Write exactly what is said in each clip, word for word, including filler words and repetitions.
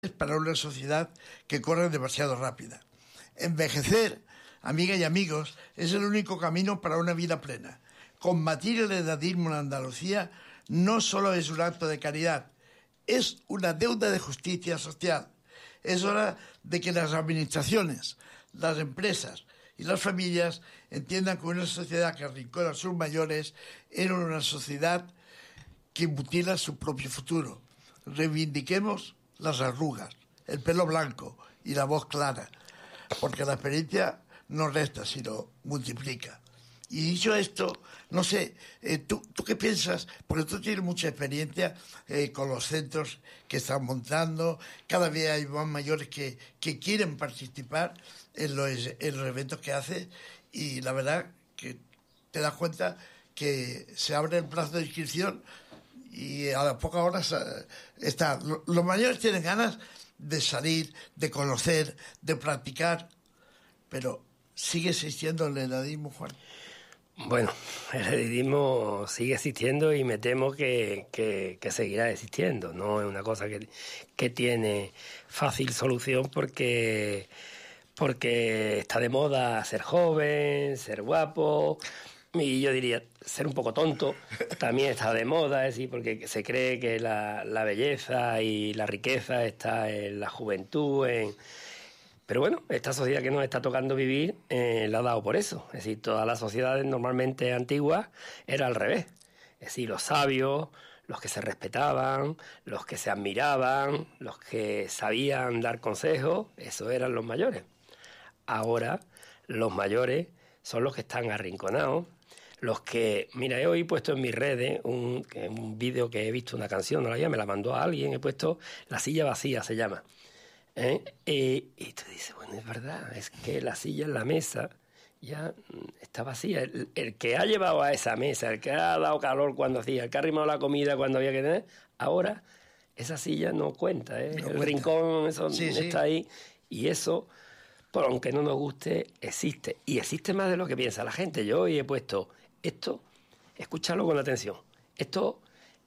para una sociedad que corre demasiado rápida. Envejecer, amigas y amigos, es el único camino para una vida plena. Combatir el edadismo en Andalucía no solo es un acto de caridad, es una deuda de justicia social. Es hora de que las administraciones, las empresas y las familias entiendan que una sociedad que arrincona a sus mayores era una sociedad que mutila su propio futuro. Reivindiquemos las arrugas, el pelo blanco y la voz clara, porque la experiencia no resta, sino multiplica. Y dicho esto, no sé, eh, ¿tú, ¿tú qué piensas? Porque tú tienes mucha experiencia eh, con los centros que están montando, cada vez hay más mayores que, que quieren participar en los, en los eventos que haces, y la verdad que te das cuenta que se abre el plazo de inscripción y a las pocas horas está. Los mayores tienen ganas de salir, de conocer, de practicar, pero ¿sigue existiendo el edadismo, Juan? Bueno, el edadismo sigue existiendo y me temo que, que, que seguirá existiendo. No es una cosa que, que tiene fácil solución porque, porque está de moda ser joven, ser guapo. Y yo diría, ser un poco tonto también está de moda, es decir, porque se cree que la, la belleza y la riqueza está en la juventud, en... Pero bueno, esta sociedad que nos está tocando vivir eh, la ha dado por eso. Es decir, todas las sociedades normalmente antiguas era al revés. Es decir, los sabios, los que se respetaban, los que se admiraban, los que sabían dar consejos, esos eran los mayores. Ahora, los mayores son los que están arrinconados, los que... Mira, he hoy puesto en mis redes un, un vídeo que he visto, una canción, no la había, me la mandó a alguien, he puesto La silla vacía, se llama. ¿Eh? Y, y tú dices, bueno, es verdad, es que la silla en la mesa ya está vacía. El, el que ha llevado a esa mesa, el que ha dado calor cuando hacía, el que ha arrimado la comida cuando había que tener, ahora esa silla no cuenta, ¿eh? No el cuenta. Rincón eso sí, está sí. ahí, y eso... Pero aunque no nos guste, existe. Y existe más de lo que piensa la gente. Yo hoy he puesto esto, escúchalo con atención. Esto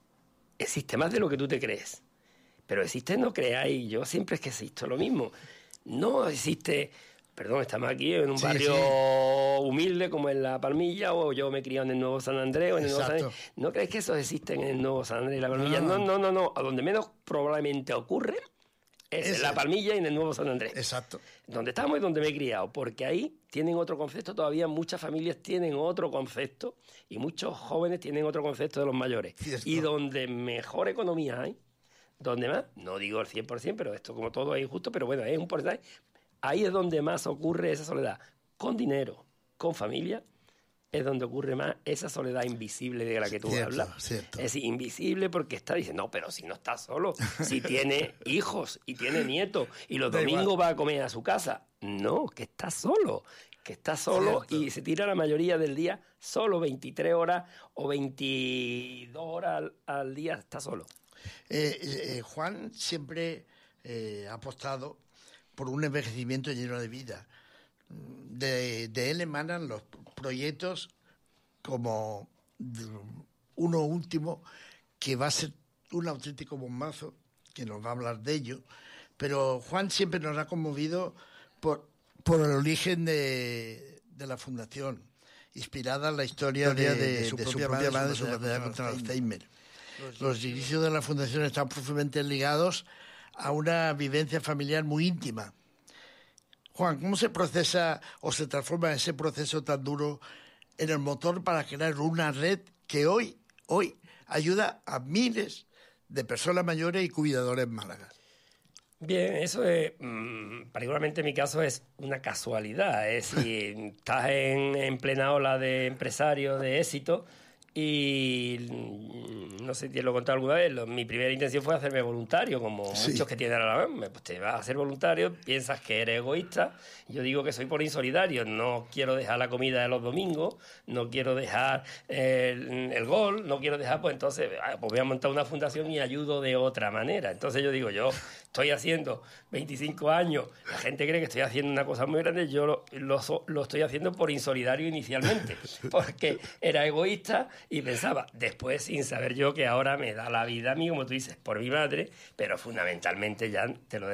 existe más de lo que tú te crees. Pero existe, no creáis. Yo siempre es que existo lo mismo. No existe... Perdón, estamos aquí en un sí, barrio sí. humilde como en La Palmilla, o yo me he criado en el Nuevo San Andrés, o en el Nuevo San Andrés. ¿No creéis que eso existe en el Nuevo San Andrés y La Palmilla? No, no, no, no. no. A donde menos probablemente ocurre... Es Ese. En La Palmilla y en el Nuevo San Andrés. Exacto. Donde estamos y donde me he criado. Porque ahí tienen otro concepto, todavía muchas familias tienen otro concepto y muchos jóvenes tienen otro concepto de los mayores. Cierto. Y donde mejor economía hay, donde más, no digo el cien por ciento, pero esto como todo es injusto, pero bueno, es un porcentaje. Ahí es donde más ocurre esa soledad. Con dinero, con familia, es donde ocurre más esa soledad invisible de la que tú cierto, hablas. Cierto. Es decir, invisible porque está diciendo, no, pero si no está solo, si tiene hijos y tiene nietos y los da domingos igual. Va a comer a su casa. No, que está solo, que está solo cierto. Y se tira la mayoría del día solo, veintitrés horas o veintidós horas al, al día está solo. Eh, eh, Juan siempre eh, ha apostado por un envejecimiento lleno de vida. De, de él emanan los proyectos como uno último que va a ser un auténtico bombazo, que nos va a hablar de ello, pero Juan siempre nos ha conmovido por, por el origen de, de la fundación, inspirada en la historia, historia de, de, de su de propia, propia madre, de su enfermedad contra el Alzheimer. Los, los inicios de la fundación están profundamente ligados a una vivencia familiar muy íntima. Juan, ¿cómo se procesa o se transforma ese proceso tan duro en el motor para crear una red que hoy, hoy ayuda a miles de personas mayores y cuidadores en Málaga? Bien, eso es, mmm, particularmente en mi caso, es una casualidad. Es decir, estás en, en plena ola de empresarios de éxito y no sé si te lo he contado alguna vez, lo, mi primera intención fue hacerme voluntario, como sí. muchos que tienen a la vez. Pues te vas a hacer voluntario, piensas que eres egoísta. Yo digo que soy por insolidario, no quiero dejar la comida de los domingos, no quiero dejar el, el gol, no quiero dejar, pues entonces pues voy a montar una fundación y ayudo de otra manera. Entonces yo digo, yo estoy haciendo veinticinco años, la gente cree que estoy haciendo una cosa muy grande, yo lo, lo, lo estoy haciendo por insolidario inicialmente, porque era egoísta y pensaba, después sin saber yo que ahora me da la vida a mí, como tú dices, por mi madre, pero fundamentalmente ya te lo